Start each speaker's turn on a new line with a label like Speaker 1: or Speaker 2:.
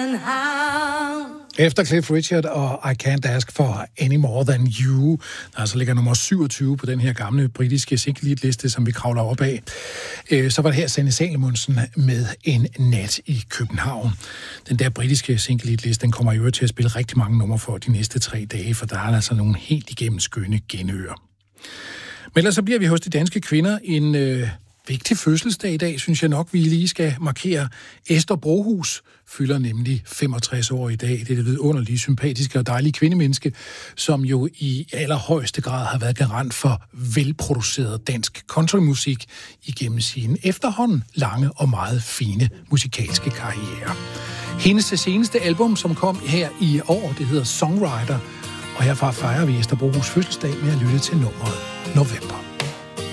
Speaker 1: København.
Speaker 2: Efter Cliff Richard og I Can't Ask for Any More Than You, der altså ligger nummer 27 på den her gamle britiske single-liste, som vi kravler op af, så var det her Sanne Salomonsen med En nat i København. Den der britiske single-liste, den kommer jo til at spille rigtig mange numre for de næste 3 dage, for der er altså nogle helt igennem skønne genøer. Men ellers så bliver vi hos de danske kvinder en vigtig fødselsdag i dag, synes jeg nok, vi lige skal markere. Esther Brohus fylder nemlig 65 år i dag. Det er det vidunderlige, sympatiske og dejlige kvindemenneske, som jo i allerhøjeste grad har været garant for velproduceret dansk countrymusik igennem sin efterhånden lange og meget fine musikalske karriere. Hendes seneste album, som kom her i år, det hedder Songwriter, og herfra fejrer vi Esther Brohus fødselsdag med at lytte til nummeret November.